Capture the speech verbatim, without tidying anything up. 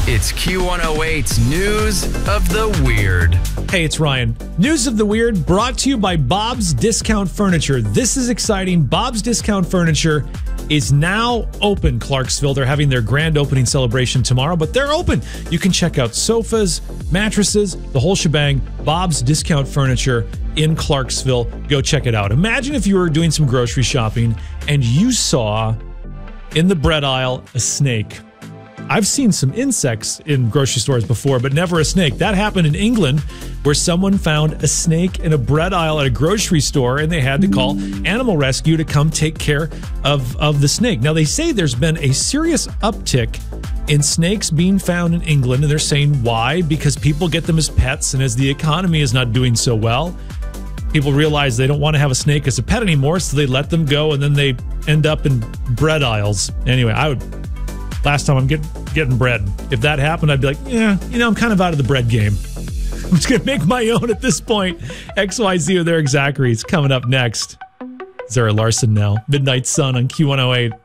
It's Q one oh eight's News of the Weird. Hey, it's Ryan. News of the Weird brought to you by Bob's Discount Furniture. This is exciting. Bob's Discount Furniture is now open, Clarksville. They're having their grand opening celebration tomorrow, but they're open. You can check out sofas, mattresses, the whole shebang. Bob's Discount Furniture in Clarksville. Go check it out. Imagine if you were doing some grocery shopping and you saw in the bread aisle a snake. I've seen some insects in grocery stores before, but never a snake. That happened in England, where someone found a snake in a bread aisle at a grocery store, and they had to call animal rescue to come take care of, of the snake. Now, they say there's been a serious uptick in snakes being found in England, and they're saying why? Because people get them as pets, and as the economy is not doing so well, people realize they don't want to have a snake as a pet anymore, so they let them go, and then they end up in bread aisles. Anyway, I would... Last time I'm get, getting bread. If that happened, I'd be like, yeah, you know, I'm kind of out of the bread game. I'm just going to make my own at this point. X Y Z with Eric Zachary is coming up next. Zara Larson now. Midnight Sun on Q one oh eight.